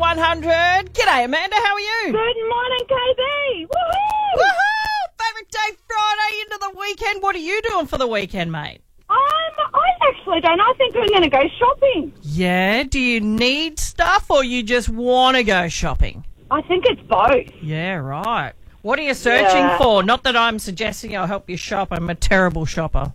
100. G'day, Amanda. How are you? Good morning, KB. Woohoo! Woohoo! Favourite day, Friday into the weekend. What are you doing for the weekend, mate? I actually don't. I think we're going to go shopping. Yeah? Do you need stuff or you just want to go shopping? I think it's both. Yeah, right. What are you searching for? Not that I'm suggesting I'll help you shop. I'm a terrible shopper.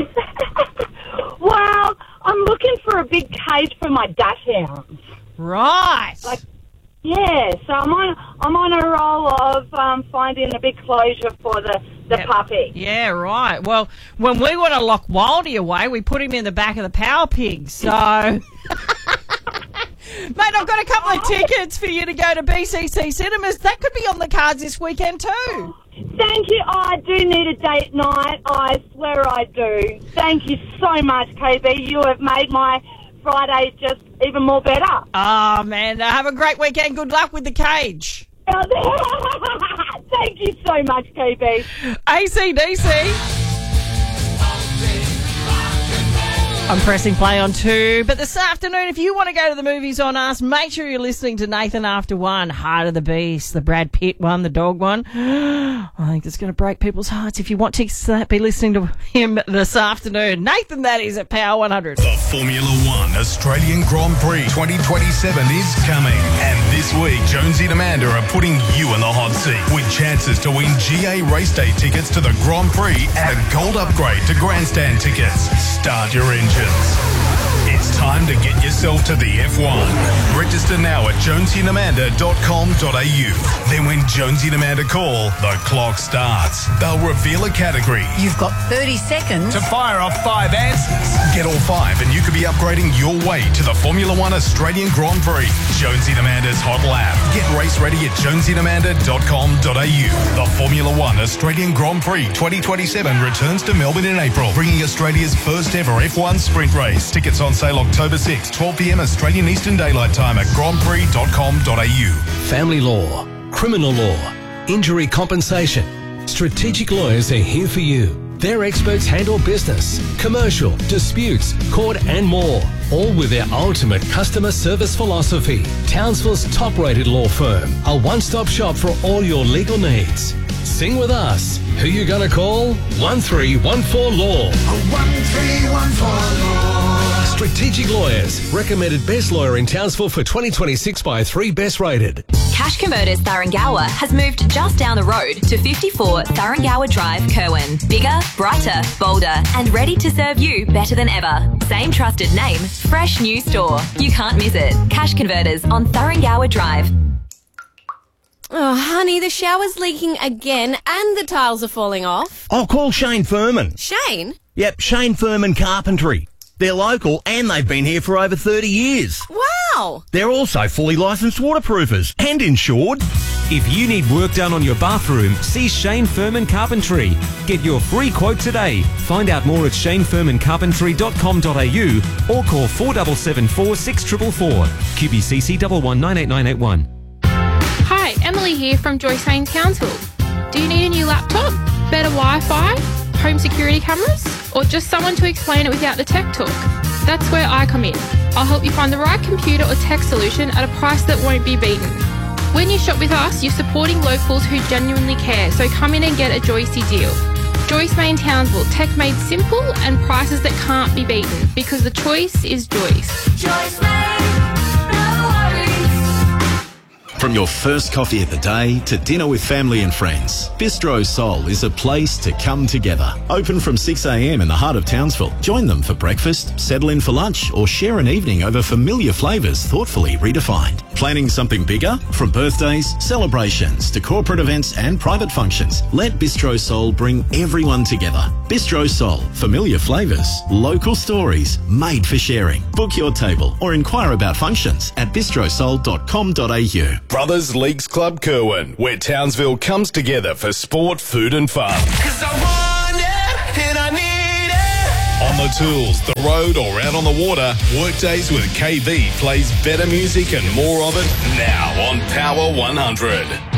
Well, I'm looking for a big cage for my dachshunds. Right. Yeah, so I'm on a roll of finding a big closure for the puppy. Yeah, right. Well, when we want to lock Wildy away, we put him in the back of the Power Pig. So, mate, I've got a couple of tickets for you to go to BCC Cinemas. That could be on the cards this weekend too. Thank you. I do need a date night. I swear I do. Thank you so much, KB. You have made my Friday just even more better. Oh, man. Have a great weekend. Good luck with the cage. Thank you so much, KB. AC/DC. I'm pressing play on 2. But this afternoon, if you want to go to the movies on us, make sure you're listening to Nathan After One, Heart of the Beast, the Brad Pitt one, the dog one. I think it's going to break people's hearts. If you want to be listening to him this afternoon. Nathan, that is at Power 100. The Formula One Australian Grand Prix 2027 is coming. And this week, Jonesy and Amanda are putting you in the hot seat with chances to win GA race day tickets to the Grand Prix and a gold upgrade to grandstand tickets. Start your engine. It's time to get yourself to the F1. Register now at jonesyandamanda.com.au. Then when Jonesy and Amanda call, the clock starts. They'll reveal a category. You've got 30 seconds to fire off 5 answers. Get all 5 and you could be upgrading your way to the Formula One Australian Grand Prix. Jonesy and Amanda's Hot Lap. Get race ready at jonesyandamanda.com.au. The Formula One Australian Grand Prix 2027 returns to Melbourne in April, bringing Australia's first ever F1 sprint race. Tickets on sale October 6, 12 p.m. Australian Eastern Daylight Time at grandprix.com.au. Family law, criminal law, injury compensation. Strategic Lawyers are here for you. Their experts handle business, commercial, disputes, court and more. All with their ultimate customer service philosophy. Townsville's top-rated law firm. A one-stop shop for all your legal needs. Sing with us. Who you gonna call? 1314-LAW. 1314-LAW. Strategic Lawyers. Recommended best lawyer in Townsville for 2026 by 3 Best Rated. Cash Converters Thuringowa has moved just down the road to 54 Thuringowa Drive, Kerwin. Bigger, brighter, bolder, and ready to serve you better than ever. Same trusted name, fresh new store. You can't miss it. Cash Converters on Thuringowa Drive. Oh, honey, the shower's leaking again and the tiles are falling off. I'll call Shane Furman. Shane? Yep, Shane Furman Carpentry. They're local and they've been here for over 30 years. Wow! They're also fully licensed waterproofers and insured. If you need work done on your bathroom, see Shane Furman Carpentry. Get your free quote today. Find out more at shanefurmancarpentry.com.au or call 4774 6444. QBCC 119881. Hi, Emily here from Joyce Main Townsville. Do you need a new laptop, better Wi-Fi, home security cameras, or just someone to explain it without the tech talk? That's where I come in. I'll help you find the right computer or tech solution at a price that won't be beaten. When you shop with us, you're supporting locals who genuinely care, so come in and get a Joycey deal. Joyce Main Townsville, tech made simple and prices that can't be beaten, because the choice is Joyce. Joyce Main, no worries. From your first coffee of the day to dinner with family and friends, Bistro Sol is a place to come together. Open from 6 a.m. in the heart of Townsville. Join them for breakfast, settle in for lunch, or share an evening over familiar flavours thoughtfully redefined. Planning something bigger? From birthdays, celebrations to corporate events and private functions, let Bistro Sol bring everyone together. Bistro Sol, familiar flavours, local stories, made for sharing. Book your table or inquire about functions at bistrosol.com.au. Brothers Leagues Club Kerwin, where Townsville comes together for sport, food and fun. 'Cause I want it and I need it. On the tools, the road or out on the water, Workdays with KV plays better music and more of it now on Power 100.